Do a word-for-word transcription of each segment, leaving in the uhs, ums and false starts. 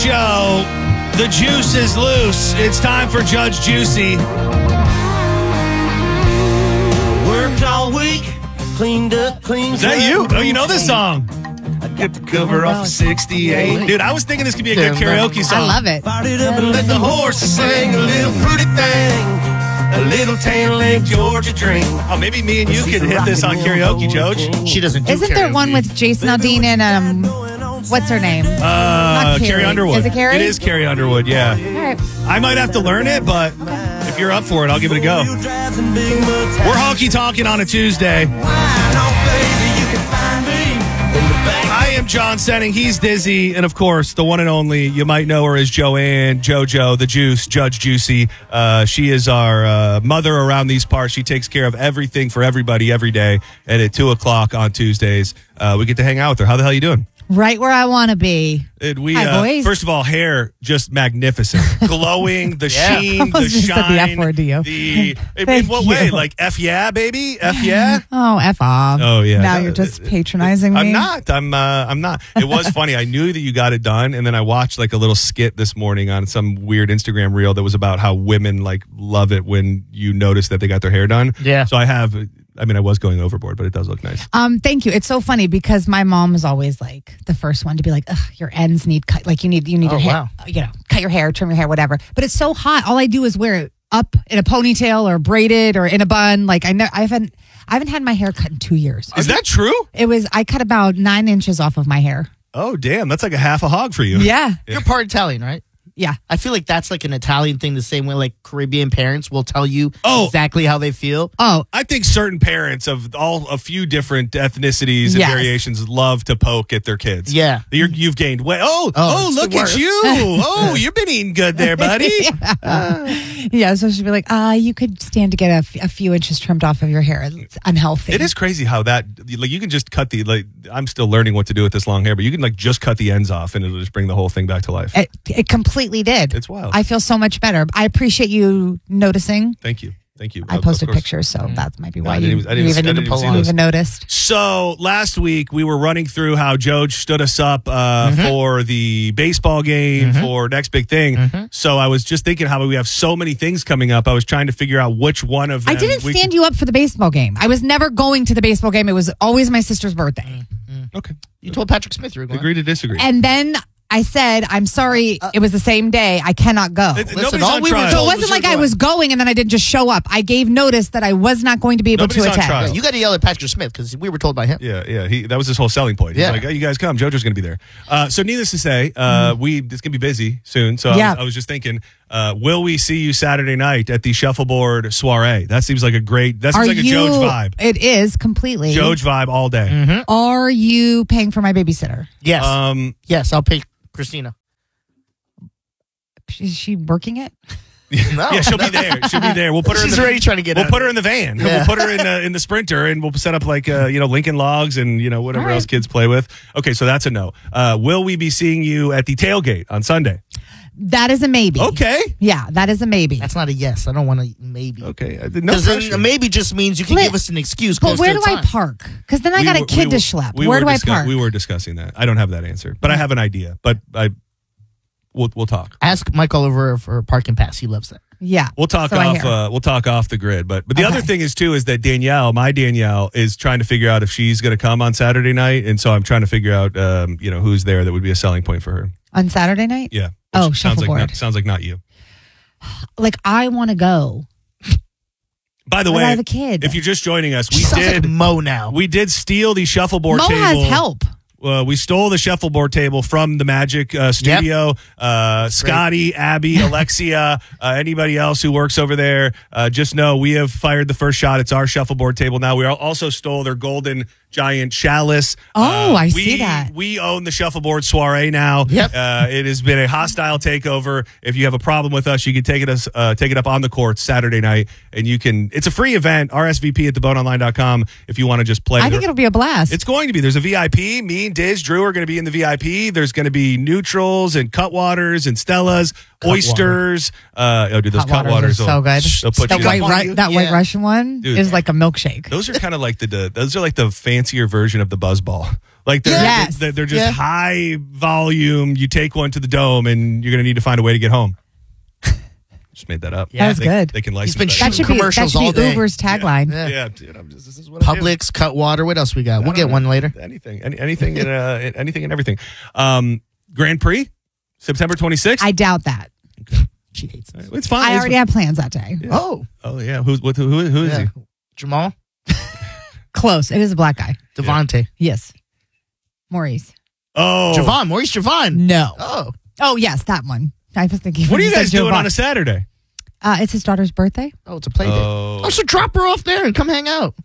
Joe. The juice is loose. It's time for Judge Juicy. Worked all week, cleaned up, cleaned Is that you? Oh, you know this song. I got the Cover off of sixty-eight. Dude, I was thinking this could be a good karaoke song. I love it. Fired it up and let the horses sing a little fruity thing. A little tan leg Georgia dream. Oh, maybe me and you could hit this on karaoke, Joge. She doesn't do Isn't there karaoke. one with Jason Aldean and um, what's her name? Uh, Not Carrie Carrie. Underwood. Is it Carrie? It is Carrie Underwood, yeah. All right. I might have to learn it, but if you're up for it, I'll give it a go. We're honky talking on a Tuesday. I am John Senning. He's Dizzy. And, of course, the one and only, you might know her as Joanne, JoJo, the Juice, Judge Juicy. Uh, she is our uh, mother around these parts. She takes care of everything for everybody every day. And at two o'clock on Tuesdays, uh, we get to hang out with her. How the hell are you doing? Right where I want to be. And we, Hi, uh, boys. first of all, hair just magnificent, glowing, the Yeah. sheen, I the was just said shine. the F word to you. The in, in Thank what you. way? Like F yeah, baby, F yeah. Oh, F off. Oh, yeah. Now Uh, you're just patronizing me. I'm not. I'm. Uh, I'm not. It was funny. I knew that you got it done, and then I watched like a little skit this morning on some weird Instagram reel that was about how women like love it when you notice that they got their hair done. Yeah. So I have. I mean, I was going overboard, but it does look nice. Um, thank you. It's so funny because my mom is always like the first one to be like, ugh, your ends need cut. Like you need, you need Oh, your hair, wow. you know, cut your hair, trim your hair, whatever. But it's so hot. All I do is wear it up in a ponytail or braided or in a bun. Like I know I haven't, I haven't had my hair cut in two years. Is that true? It was, I cut about nine inches off of my hair. Oh, damn! That's like a half a hog for you. Yeah. You're part Italian, right? Yeah. I feel like that's like an Italian thing, the same way like Caribbean parents will tell you Oh. exactly how they feel. Oh, I think certain parents of all a few different ethnicities and Yes. variations love to poke at their kids. Yeah. You're, you've gained weight. Oh, oh, Oh, it's look the at worst. you. Oh, you've been eating good there, buddy. yeah. So she'd be like, ah, you could stand to get a, f- a few inches trimmed off of your hair. It's unhealthy. It is crazy how that, like, you can just cut the, like, I'm still learning what to do with this long hair, but you can, like, just cut the ends off and it'll just bring the whole thing back to life. It, it completely did. It's wild. I feel so much better. I appreciate you noticing. Thank you. Thank you. I Of- posted of course. pictures, so that might be No, why I didn't you, even- I didn't you even- even, I didn't even see you those. even noticed. So last week we were running through how Joe stood us up uh, Mm-hmm. for the baseball game for next big thing. So I was just thinking how we have so many things coming up. I was trying to figure out which one of them. I didn't we stand could- you up for the baseball game. I was never going to the baseball game. It was always my sister's birthday. Okay. You told Patrick Smith you were going. Agree to disagree. And then I said, I'm sorry, it was the same day. I cannot go. It- Listen, nobody's all on we were trial. So it told wasn't was like you're I going. was going and then I didn't just show up. I gave notice that I was not going to be able Nobody's to on attend. trial. You got to yell at Patrick Smith because we were told by him. Yeah, yeah. He, that was his whole selling point. He's Yeah. like, oh, you guys come. JoJo's going to be there. Uh, so needless to say, uh, we it's going to be busy soon. So I, Yeah. was, I was just thinking, uh, will we see you Saturday night at the Shuffleboard Soiree? That seems like a great, that seems Are like a you, Joge vibe. It is completely. Joge vibe all day. Mm-hmm. Are you paying for my babysitter? Yes. Um, yes, I'll pay Christina. Is she working it? No. yeah, she'll be there. She'll be there. We'll put her She's in the, already trying to get We'll out. put her in the van. Yeah. We'll put her in the, in the Sprinter, and we'll set up like uh, you know Lincoln Logs and you know whatever All right. else kids play with. Okay, so that's a no. Uh, will we be seeing you at the tailgate on Sunday? That is a maybe. Okay. Yeah, that is a maybe. That's not a yes. I don't want to maybe. Okay. I did- No Because then pressure. a maybe just means you can Lit- give us an excuse. But close where to do the I time. park? Because then I We got a were- kid we to were- schlep. we Where were do I discuss- park? We were discussing that. I don't have that answer, but I have an idea. But I, we'll we'll talk. Ask Mike Oliver for a parking pass. He loves that. Yeah. We'll talk So I off. hear. Uh, we'll talk off the grid. But but the Okay. other thing is too is that Danielle, my Danielle, is trying to figure out if she's going to come on Saturday night, and so I'm trying to figure out, um, you know, who's there that would be a selling point for her. On Saturday night? Yeah. Oh, Which sounds like shuffleboard. not, sounds like not you. Like, I want to go. By the But way, I have a kid. if you're just joining us, we She sounds did like Mo now. we did steal the shuffleboard Mo table. has help. Uh, we stole the shuffleboard table from the Magic uh, studio. Uh, Scotty, Abby, Alexia, uh, anybody else who works over there, uh, just know we have fired the first shot. It's our shuffleboard table now. We also stole their golden giant chalice. Oh, Uh, I we, see that. We own the shuffleboard soiree now. Yep. Uh, it has been a hostile takeover. If you have a problem with us, you can take it us uh, take it up on the court Saturday night, and you can. It's a free event. R S V P at the bone online dot com if you want to just play. I think it'll be a blast. It's going to be. There's a V I P. Me and Diz, Drew are going to be in the V I P. There's going to be neutrals and Cutwaters and Stellas, oysters. Uh, oh, dude, those Hot Cutwaters waters are so will- good. They'll put that you white, on Ru- you. that white Yeah. Russian one Dude. is like a milkshake. Those are kind of like the, the those are like the fancy fancier version of the buzz ball. Like they're, Yes. they're, they're just Yeah. high volume. You take one to the dome, and you're going to need to find a way to get home. Just made that up. Yeah. That was they, good. They can He's license been that. That should be that commercials should all be day. Uber's tagline. Yeah. Yeah, dude, I'm just, this is what I do. Publix, Cutwater. What else we got? We'll get one later. Anything, any, anything, and, uh, anything and everything. Um, Grand Prix, September twenty-sixth. I doubt that. She hates this. It's fine. I It's- already have plans that day. Oh, Oh yeah, who's what? Who, who is yeah. he? Jamal, Close. It is a black guy. Devontae, Yes. Maurice. Oh, Javon, Maurice Javon. No. Oh, Oh, yes, that one. I was thinking. What when are you said guys doing Jovan. on a Saturday? Uh, it's his daughter's birthday. oh, it's a play date. Oh. Oh, so drop her off there and come hang out.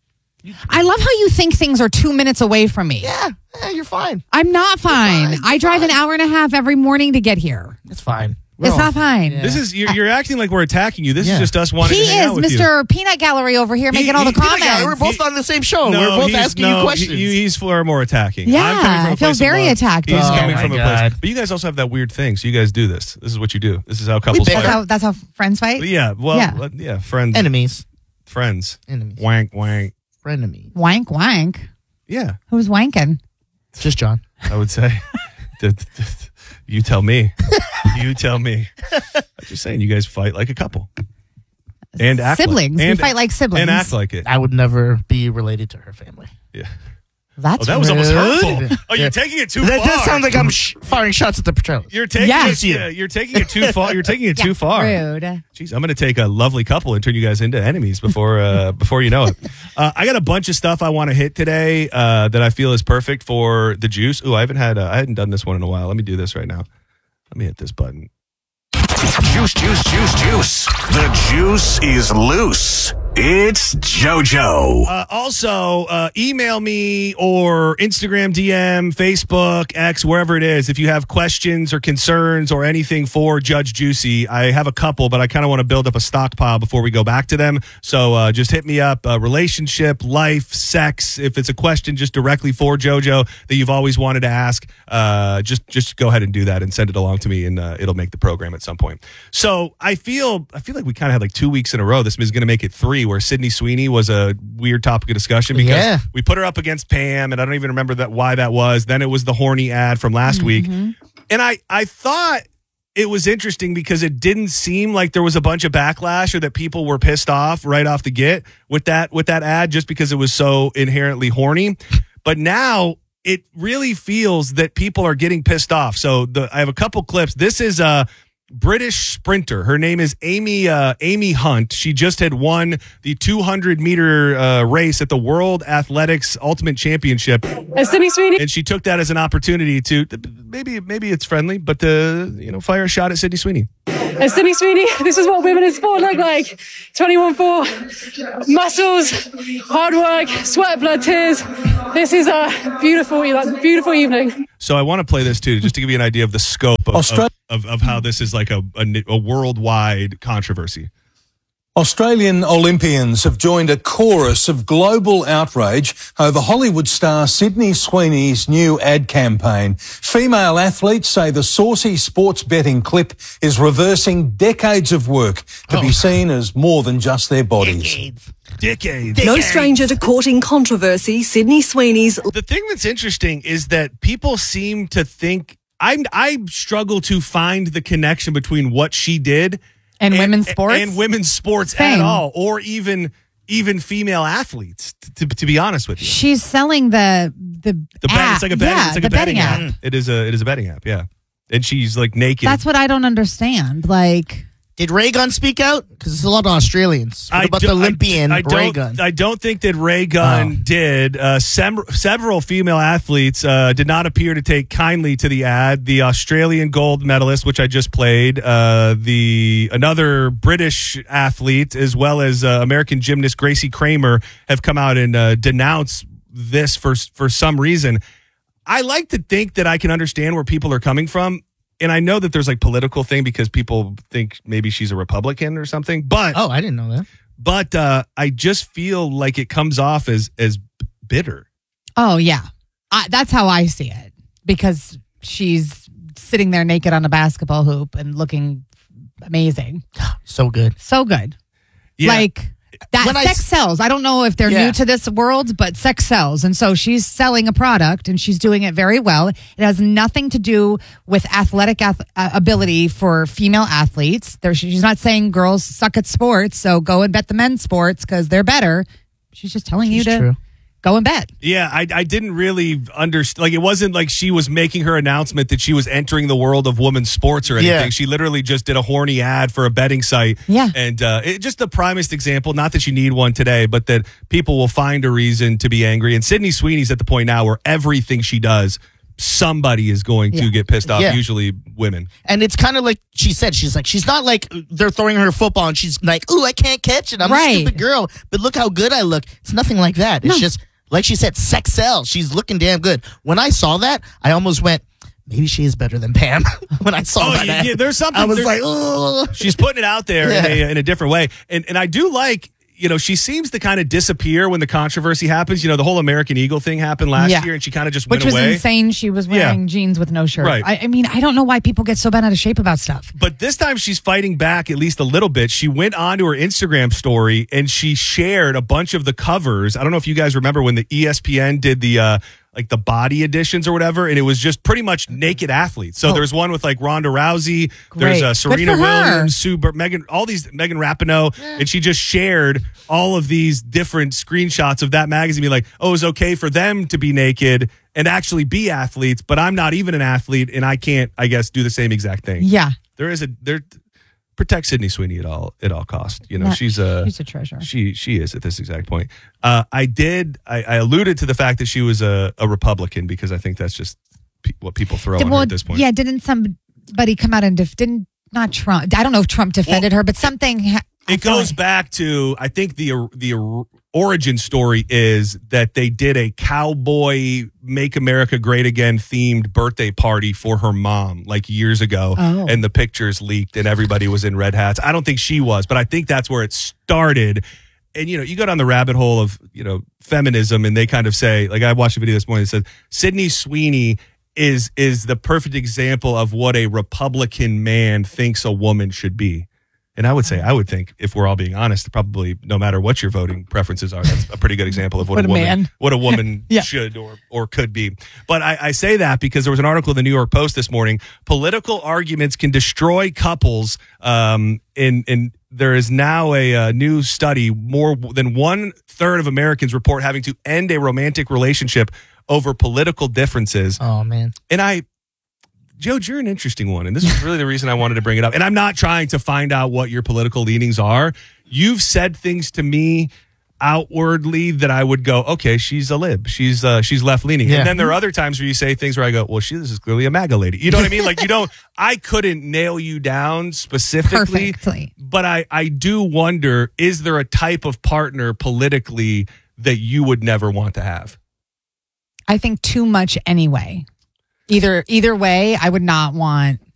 I love how you think things are two minutes away from me. Yeah, yeah, you're fine. I'm not fine. fine, I you're drive an fine. hour and a half every morning to get here. It's fine. We're It's all- not fine. Yeah. This is you're, you're acting like we're attacking you. This Yeah. is just us wanting He to hang is out with Mister Peanut Gallery over here making all the he- Peanut comments. Gallery, We're both He- on the same show. you. We're both he's- asking no, you questions. He, he's far more attacking. Yeah, I'm coming from a I feel place of very love. attacked. He's Oh, coming my from a God. place. But you guys also have that weird thing. So you guys do this. This is what you do. This is how couples bicker. That's fight. how, that's how friends fight. Yeah. Well. Yeah. uh, yeah. Friends. Enemies. Friends. Enemies. Wank. Wank. Frenemies. Wank, wank. Yeah. Who's wanking? Just John. I would say. D- d- d- you tell me. You tell me. I'm just saying. You guys fight like a couple. And act Siblings. Like, We and, fight like siblings. And act like it. I would never be related to her family. Yeah. That's Oh, that was almost rude. hurtful. Oh, you're Yeah. taking it too That far. does sound like I'm sh- firing shots at the Petrellas. You're taking Yes. it. Yeah, you're taking it too far. You're taking it too far. Rude. Jeez, I'm going to take a lovely couple and turn you guys into enemies before uh, before you know it. Uh, I got a bunch of stuff I want to hit today uh, that I feel is perfect for the juice. Ooh, I haven't had uh, I hadn't done this one in a while. Let me do this right now. Let me hit this button. Juice, juice, juice, juice. The juice is loose. It's JoJo. Uh, also, uh, email me or Instagram D M, Facebook, X, wherever it is. If you have questions or concerns or anything for Judge Juicy, I have a couple, but I kind of want to build up a stockpile before we go back to them. So uh, just hit me up. Uh, relationship, life, sex. If it's a question just directly for JoJo that you've always wanted to ask, uh, just just go ahead and do that and send it along to me, and uh, it'll make the program at some point. So I feel I feel like we kind of had like two weeks in a row. This is going to make it three, where Sydney Sweeney was a weird topic of discussion because Yeah. we put her up against Pam, and I don't even remember that why that was. Then it was the horny ad from last week, and I I thought it was interesting because it didn't seem like there was a bunch of backlash or that people were pissed off right off the get with that with that ad just because it was so inherently horny. But now it really feels that people are getting pissed off. So the, I have a couple clips. This is a British sprinter. Her name is Amy uh, Amy Hunt. She just had won the two hundred meter uh, race at the World Athletics Ultimate Championship, Uh, Sydney Sweeney. and she took that as an opportunity to maybe maybe it's friendly, but to you know fire a shot at Sydney Sweeney. Uh, Sydney Sweeney. This is what women in sport look like. twenty-one four. Muscles, hard work, sweat, blood, tears. This is a beautiful, like, beautiful evening. So I want to play this too, just to give you an idea of the scope of, Austra- of, of, of how this is like a, a, a worldwide controversy. Australian Olympians have joined a chorus of global outrage over Hollywood star Sydney Sweeney's new ad campaign. Female athletes say the saucy sports betting clip is reversing decades of work to be seen as more than just their bodies. Decades. No stranger to courting controversy, Sydney Sweeney's The thing that's interesting is that people seem to think I I struggle to find the connection between what she did And women's sports? and women's sports Same. at all, or even even female athletes. To, to be honest with you, She's selling the the the bet, app. it's like a betting, yeah, it's like the a betting, betting app. It is a it is a betting app. Yeah, and she's like naked. That's what I don't understand. Like, Did Ray Gunn speak out? Because there's a lot of Australians. What about do- the Olympian I, I Ray don't, Gunn? I don't think that Ray Gunn Oh. did. Uh, sem- several female athletes uh, did not appear to take kindly to the ad. The Australian gold medalist, which I just played, uh, the another British athlete, as well as uh, American gymnast Gracie Kramer, have come out and uh, denounced this for for some reason. I like to think that I can understand where people are coming from. And I know that there's like political thing because people think maybe she's a Republican or something, but Oh, I didn't know that. but uh, I just feel like it comes off as as bitter. oh yeah, I, that's how I see it because she's sitting there naked on a basketball hoop and looking amazing, So good. so good. Yeah, Like That when I sex s- sells. I don't know if they're Yeah. new to this world, but sex sells. And so she's selling a product and she's doing it very well. It has nothing to do with athletic ath- uh, ability for female athletes. There, she's not saying girls suck at sports, so go and bet the men's sports because they're better. She's just telling you She's to true. go and bet. Yeah, I, I didn't really understand. Like, it wasn't like she was making her announcement that she was entering the world of women's sports or anything. Yeah. She literally just did a horny ad for a betting site. Yeah. And uh, it, just the primest example, not that you need one today, but that people will find a reason to be angry. And Sydney Sweeney's at the point now where everything she does, somebody is going Yeah. to get pissed off, Yeah. usually women. And it's kind of like she said, she's like, she's not like they're throwing her a football and she's like, ooh, I can't catch it. I'm Right. a stupid girl. But look how good I look. It's nothing like that. It's just, like she said, sex sells. She's looking damn good. When I saw that, I almost went, maybe she is better than Pam. When I saw Oh, that, yeah, ad. yeah, there's something- I was there- like, oh. She's putting it out there Yeah. in, a, in a different way. And and I do like, you know, she seems to kind of disappear when the controversy happens. You know, the whole American Eagle thing happened last Yeah. year and she kind of just Which went was away. insane. She was Yeah. wearing jeans with no shirt. Right. I, I mean, I don't know why people get so bent out of shape about stuff. But this time she's fighting back at least a little bit. She went onto her Instagram story and she shared a bunch of the covers. I don't know if you guys remember when the E S P N did the uh like the body editions or whatever, and it was just pretty much naked athletes. So Oh. there's one with like Ronda Rousey, Great. there's uh, Good Serena for her. Williams, Sue Bur- Megan, all these Megan Rapinoe, and she just shared all of these different screenshots of that magazine, be like, oh, it's okay for them to be naked and actually be athletes, but I'm not even an athlete, and I can't, I guess, do the same exact thing. Yeah. There is a there. Protect Sydney Sweeney at all at all costs. You know, Not- she's a she's a treasure. She she is at this exact point. Uh, I did. I, I alluded to the fact that she was a, a Republican because I think that's just pe- what people throw on her Well, at this point. Yeah, didn't somebody come out and def- didn't not Trump? I don't know if Trump defended her, but something. Ha- I It feel goes like- back to, I think the the origin story is that they did a cowboy Make America Great Again themed birthday party for her mom like years ago. Oh. And the pictures leaked and everybody was in red hats. I don't think she was, but I think that's where it started. And, you know, you go down the rabbit hole of, you know, feminism and they kind of say, like I watched a video this morning that said, Sydney Sweeney is is the perfect example of what a Republican man thinks a woman should be. And I would say, I would think, if we're all being honest, probably no matter what your voting preferences are, that's a pretty good example of what, What a a woman, man. what a woman Yeah. should or or could be. But I, I say that because there was an article in the New York Post this morning. Political arguments can destroy couples. Um, and and there is now a, uh new study. More than one third of Americans report having to end a romantic relationship over political differences. Oh, man. And I, Joe, you're an interesting one. And this is really the reason I wanted to bring it up. And I'm not trying to find out what your political leanings are. You've said things to me outwardly that I would go, okay, she's a lib. She's uh, she's left leaning. Yeah. And then there are other times where you say things where I go, well, she this is clearly a MAGA lady. You know what I mean? Like you don't, I couldn't nail you down specifically. Perfectly. But I, I do wonder, is there a type of partner politically that you would never want to have? I think too much anyway. Either either way, I would not want.